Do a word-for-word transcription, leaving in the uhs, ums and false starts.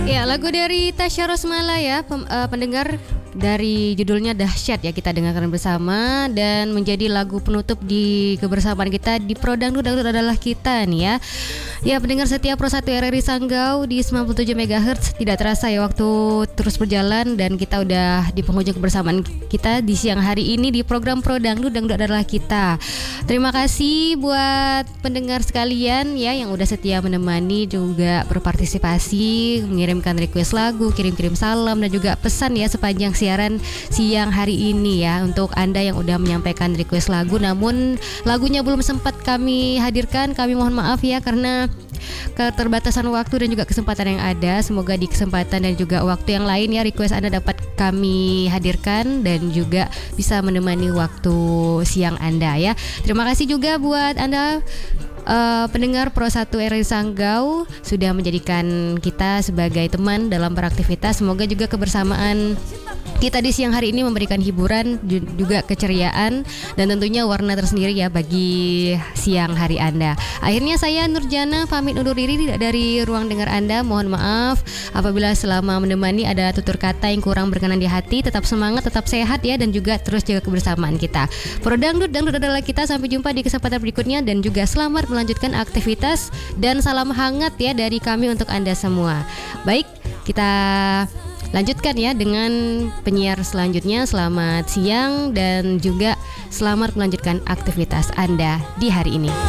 Ya, lagu dari Tasya Rosmala ya, pem- eh, pendengar, dari judulnya Dahsyat ya kita dengarkan bersama, dan menjadi lagu penutup di kebersamaan kita di Pro Dangdut Dangdut adalah kita nih ya. Ya, pendengar setia Pro satu R R I Sanggau di sembilan puluh tujuh megahertz. Tidak terasa ya waktu terus berjalan dan kita udah di penghujung kebersamaan kita di siang hari ini di program Pro Dangdut Dangdut adalah kita. Terima kasih buat pendengar sekalian ya yang udah setia menemani, juga berpartisipasi, mengirimkan request lagu, kirim-kirim salam dan juga pesan ya sepanjang siaran siang hari ini ya. Untuk Anda yang udah menyampaikan request lagu namun lagunya belum sempat kami hadirkan, kami mohon maaf ya karena keterbatasan waktu dan juga kesempatan yang ada. Semoga di kesempatan dan juga waktu yang lain ya request Anda dapat kami hadirkan dan juga bisa menemani waktu siang Anda ya. Terima kasih juga buat Anda Uh, pendengar Pro satu R R I Sanggau sudah menjadikan kita sebagai teman dalam beraktivitas. Semoga juga kebersamaan kita di siang hari ini memberikan hiburan juga keceriaan dan tentunya warna tersendiri ya bagi siang hari Anda. Akhirnya saya Nurjana pamit undur diri dari ruang dengar Anda. Mohon maaf apabila selama menemani ada tutur kata yang kurang berkenan di hati. Tetap semangat, tetap sehat ya, dan juga terus jaga kebersamaan kita. Pro Dangdut Dangdut adalah kita. Sampai jumpa di kesempatan berikutnya dan juga selamat melanjutkan aktivitas dan salam hangat ya dari kami untuk Anda semua. Baik, kita lanjutkan ya dengan penyiar selanjutnya. Selamat siang dan juga selamat melanjutkan aktivitas Anda di hari ini.